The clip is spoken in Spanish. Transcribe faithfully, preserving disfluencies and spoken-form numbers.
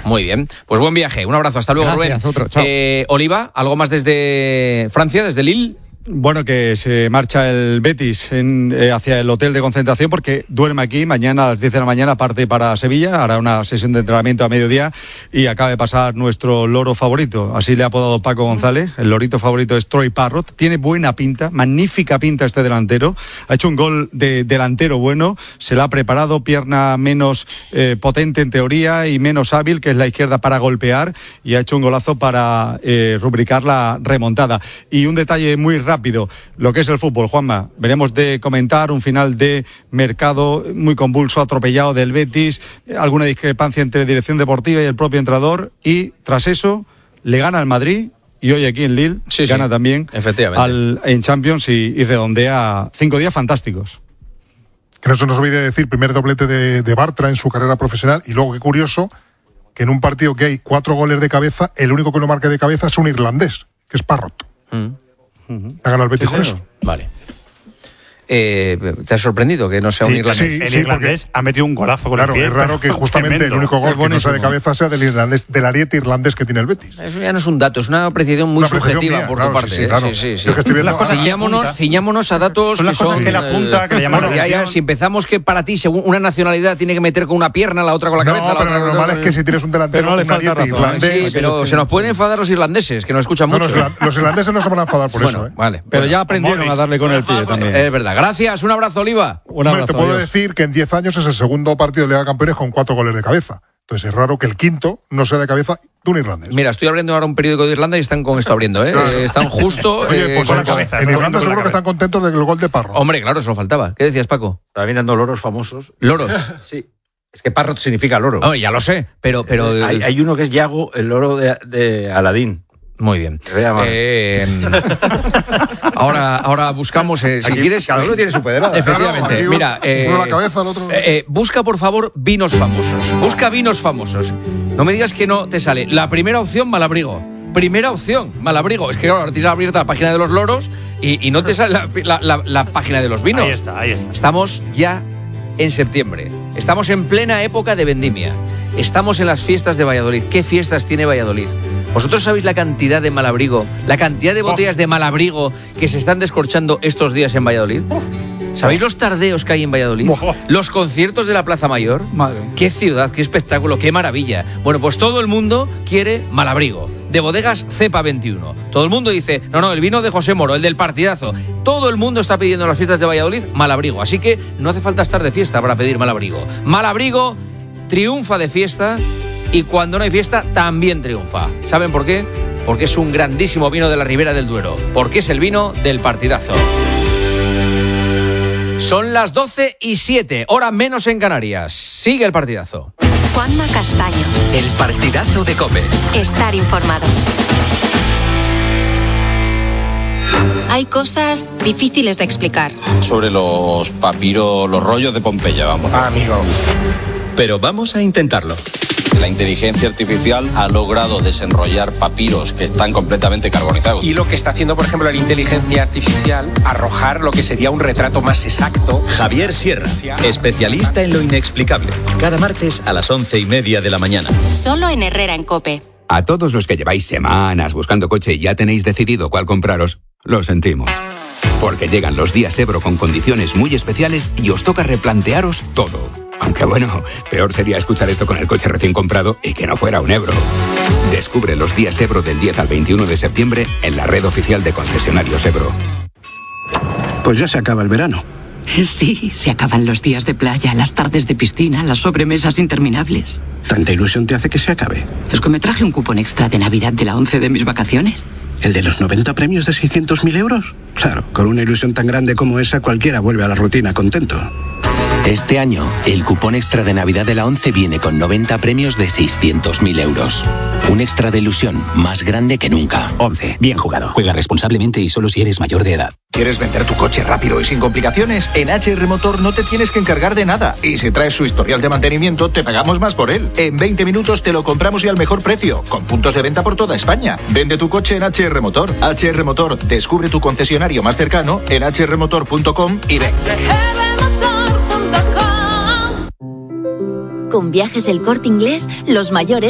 Muy bien, pues buen viaje, un abrazo, hasta luego. Gracias, Rubén. Otro, chao. Eh, Oliva, ¿algo más desde Francia, desde Lille? Bueno, que se marcha el Betis en, eh, hacia el hotel de concentración porque duerme aquí. Mañana a las diez de la mañana parte para Sevilla, hará una sesión de entrenamiento a mediodía y acaba de pasar nuestro loro favorito. Así le ha apodado Paco González. El lorito favorito es Troy Parrott. Tiene buena pinta, magnífica pinta este delantero. Ha hecho un gol de delantero bueno. Se la ha preparado, pierna menos eh, potente en teoría y menos hábil, que es la izquierda, para golpear. Y ha hecho un golazo para eh, rubricar la remontada. Y un detalle muy rápido. Rápido, lo que es el fútbol, Juanma. Veremos de comentar un final de mercado muy convulso, atropellado del Betis, alguna discrepancia entre dirección deportiva y el propio entrenador, y tras eso le gana al Madrid y hoy aquí en Lille sí, gana sí, también al, en Champions y, y redondea cinco días fantásticos. Que no se nos olvide decir, primer doblete de, de Bartra en su carrera profesional, y luego qué curioso que en un partido que hay cuatro goles de cabeza, el único que no marque de cabeza es un irlandés, que es Parrott. Mm. Ha ganado el Betis con eso. Vale. Eh, ¿Te ha sorprendido que no sea sí, un irlandés? Sí, el sí, irlandés ha metido un golazo con claro, el pie. Es raro que justamente tremendo. El único gol que no sea de cabeza sea del irlandés, del ariete irlandés que tiene el Betis. Eso ya no es un dato, es una apreciación muy una apreciación subjetiva mía, por claro, tu parte. Sí, sí, claro. sí, sí, sí. Yo que estoy viendo, cosas ciñámonos, ciñámonos a datos son que las cosas son... que la punta, que le llaman ya, ya, si empezamos que para ti, según una nacionalidad, tiene que meter con una pierna, la otra con la cabeza, no, la pero otra lo normal con... es que si tienes un delantero pero no le un falta ariete razón. irlandés... Sí, pero se nos pueden enfadar los irlandeses, que nos escuchan mucho. No, los irlandeses no se van a enfadar por bueno, eso, ¿eh? Vale. Pero bueno, ya aprendieron a darle con el pie también. Es verdad. Gracias, un abrazo, Oliva. Un abrazo, te puedo adiós. decir que en diez años es el segundo partido de Liga de Campeones con cuatro goles de cabeza. Entonces es raro que el quinto no sea de cabeza de un irlandés. Mira, estoy abriendo ahora un periódico de Irlanda y están con esto abriendo, ¿eh? eh están justo... Oye, pues eh, en, cabeza, en Irlanda seguro que están contentos del gol de Parrott. Hombre, claro, eso lo faltaba. ¿Qué decías, Paco? Estaba mirando loros famosos. ¿Loros? Sí. Es que Parrott significa loro. Oh, ya lo sé, pero... pero eh, hay, hay uno que es Yago, el loro de, de Aladín. Muy bien. Eh, ahora, ahora buscamos, eh, si Aquí, quieres... Cada uno tiene su pedrada. Efectivamente. Claro, Mira, eh, uno la cabeza, el otro... eh, busca, por favor, vinos famosos. Busca vinos famosos. No me digas que no te sale. La primera opción, Malabrigo. Primera opción, Malabrigo. Es que ahora tienes abierta la página de los loros y, y no te sale la, la, la, la página de los vinos. Ahí está, ahí está. Estamos ya en septiembre. Estamos en plena época de vendimia. Estamos en las fiestas de Valladolid. ¿Qué fiestas tiene Valladolid? ¿Vosotros sabéis la cantidad de Malabrigo, la cantidad de botellas de Malabrigo que se están descorchando estos días en Valladolid? ¿Sabéis los tardeos que hay en Valladolid? Los conciertos de la Plaza Mayor. Madre. ¡Qué ciudad, qué espectáculo, qué maravilla! Bueno, pues todo el mundo quiere Malabrigo, de bodegas Cepa veintiuno. Todo el mundo dice, no, no, el vino de José Moro, el del partidazo. Todo el mundo está pidiendo en las fiestas de Valladolid Malabrigo, así que no hace falta estar de fiesta para pedir Malabrigo. Malabrigo triunfa de fiesta y cuando no hay fiesta también triunfa. ¿Saben por qué? Porque es un grandísimo vino de la Ribera del Duero, porque es el vino del partidazo. Son las doce y siete, hora menos en Canarias. Sigue el partidazo. Juanma Castaño. El partidazo de COPE. Estar informado. Hay cosas difíciles de explicar. Sobre los papiros, los rollos de Pompeya, vamos. Ah, amigo. Pero vamos a intentarlo. La inteligencia artificial ha logrado desenrollar papiros que están completamente carbonizados. Y lo que está haciendo, por ejemplo, la inteligencia artificial, arrojar lo que sería un retrato más exacto. Javier Sierra, especialista en lo inexplicable. Cada martes a las once y media de la mañana. Solo en Herrera en COPE. A todos los que lleváis semanas buscando coche y ya tenéis decidido cuál compraros, lo sentimos. Porque llegan los días Ebro con condiciones muy especiales y os toca replantearos todo. Aunque bueno, peor sería escuchar esto con el coche recién comprado y que no fuera un Ebro. Descubre los días Ebro del diez al veintiuno de septiembre en la red oficial de concesionarios Ebro. Pues ya se acaba el verano. Sí, se acaban los días de playa, las tardes de piscina, las sobremesas interminables. ¿Tanta ilusión te hace que se acabe? Es que me traje un cupón extra de Navidad de la once de mis vacaciones. ¿El de los noventa premios de seiscientos mil euros? Claro, con una ilusión tan grande como esa cualquiera vuelve a la rutina contento. Este año, el cupón extra de Navidad de la once viene con noventa premios de seiscientos mil euros. Un extra de ilusión más grande que nunca. once. Bien jugado. Juega responsablemente y solo si eres mayor de edad. ¿Quieres vender tu coche rápido y sin complicaciones? En H R Motor no te tienes que encargar de nada. Y si traes su historial de mantenimiento, te pagamos más por él. En veinte minutos te lo compramos y al mejor precio. Con puntos de venta por toda España. Vende tu coche en H R Motor. H R Motor. Descubre tu concesionario más cercano en h r motor punto com y ven. Con Viajes El Corte Inglés, los mayores